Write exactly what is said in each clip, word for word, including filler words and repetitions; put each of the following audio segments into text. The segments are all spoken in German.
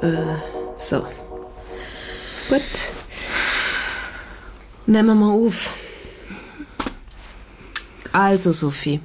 Äh, so. Gut. Nehmen wir auf. Also, Sophie.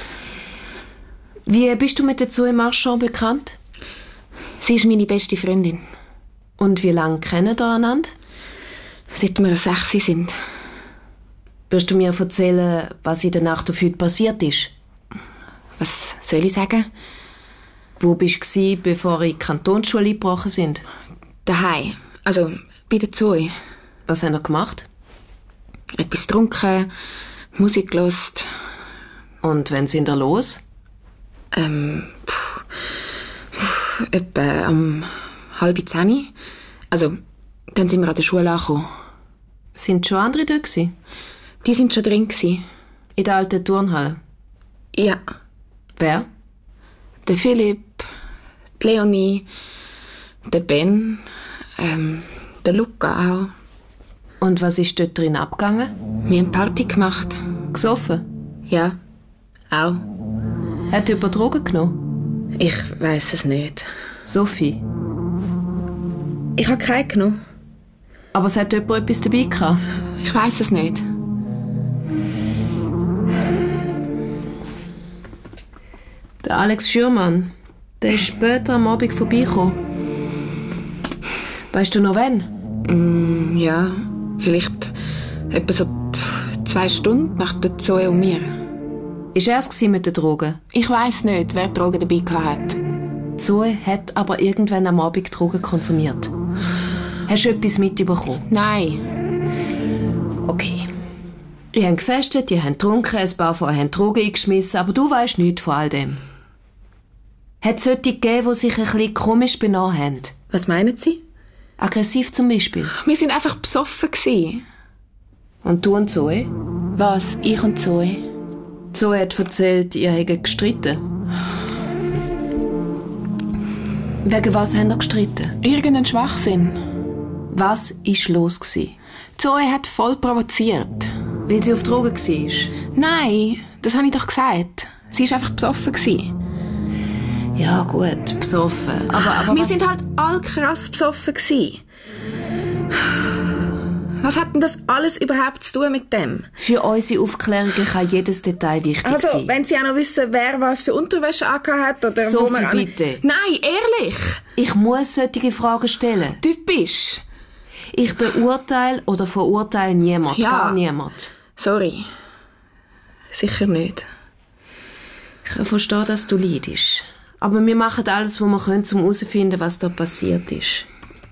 Wie bist du mit der Zoe Marchand bekannt? Sie ist meine beste Freundin. Und wie lange kennen ihr einander? Seit wir sechs sind. Wirst du mir erzählen, was in der Nacht auf heute passiert ist? Was soll ich sagen? Wo bist du, bevor in die Kantonsschule eingebrochen sind? Daheim. Also bei der Zoe. Was haben ihr gemacht? Etwas getrunken, Musik gehört. Und wann sind ihr los? Ähm, pff, pff, etwa um halb zehn. Also, dann sind wir an der Schule angekommen. Sind schon andere dort gewesen? Die sind schon drin gewesen. In der alten Turnhalle? Ja. Wer? Der Philipp, die Leonie, der Ben, ähm, der Luca auch. Und was ist dort drin abgegangen? Wir haben Party gemacht. Gesoffen? Ja, auch. Hat jemand Drogen genommen? Ich weiss es nicht. Sophie? Ich habe keine genommen. Aber es hat jemand etwas dabei gehabt? Ich weiss es nicht. Der Alex Schürmann, der ist später am Abend vorbeigekommen. Weißt du noch wann? Mm, ja, vielleicht etwa so zwei Stunden nach der Zoe und mir. Ist er es mit den Drogen? Ich weiss nicht, wer Drogen dabei hatte. Zoe hat aber irgendwann am Abend Drogen konsumiert. Hast du etwas mitbekommen? Nein. Okay. Ihr habt gefestet, ihr habt getrunken, ein paar von euch haben Drogen eingeschmissen, aber du weisst nichts von all dem. Hat es solche gegeben, die sich ein bisschen komisch benommen haben? Was meinen Sie? Aggressiv zum Beispiel. Wir sind einfach besoffen gewesen. Und du und Zoe? Was? Ich und Zoe? Zoe hat erzählt, ihr hättet gestritten. Wegen was habt ihr gestritten? Irgendein Schwachsinn. Was war los? Zoe hat voll provoziert. Weil sie auf Drogen war? Nein, das habe ich doch gesagt. Sie war einfach besoffen gewesen. Ja gut, besoffen. Aber, aber Wir was... sind halt all krass besoffen gewesen. Was hat denn das alles überhaupt zu tun mit dem? Für unsere Aufklärung kann jedes Detail wichtig also, sein. Also, wenn Sie auch noch wissen, wer was für Unterwäsche angehabt hat oder Sophie, wo man an... bitte. Nein, ehrlich. Ich muss solche Fragen stellen. Typisch. Ich beurteile oder verurteile niemand. Ja. Gar niemand. Sorry. Sicher nicht. Ich verstehe, dass du leidest. Aber wir machen alles, was wir können, um herauszufinden, was da passiert ist.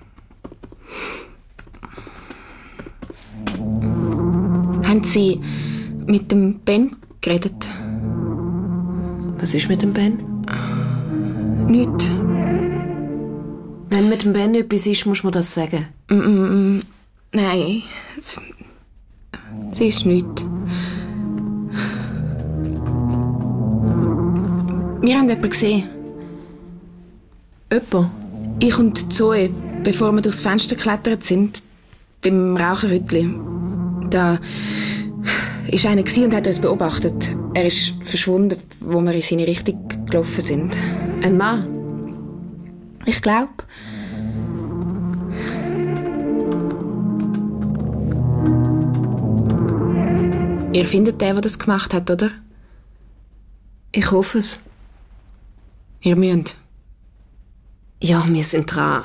Haben Sie mit dem Ben geredet? Was ist mit dem Ben? Nicht. Wenn mit dem Ben etwas ist, muss man das sagen. Mm, mm, mm. Nein. Es, es ist nichts. Wir haben jemanden gesehen. Jemand? Ich und Zoe, bevor wir durchs Fenster geklettert sind, beim Raucherhütli. Da war einer und hat uns beobachtet. Er ist verschwunden, wo wir in seine Richtung gelaufen sind. Ein Mann? Ich glaube. Ihr findet den, der das gemacht hat, oder? Ich hoffe es. Ihr müsst. Ja, wir sind dran.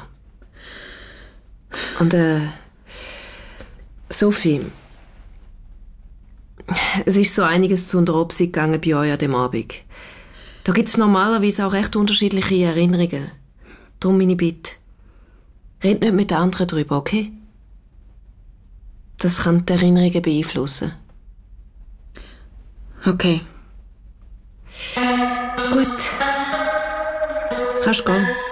Und, äh... Sophie... Es ist so einiges zu unter Obsicht gegangen bei euch an dem Abend. Da gibt es normalerweise auch recht unterschiedliche Erinnerungen. Darum meine Bitte. Red nicht mit den anderen drüber, okay? Das kann die Erinnerungen beeinflussen. Okay. Gut. Kannst gehen.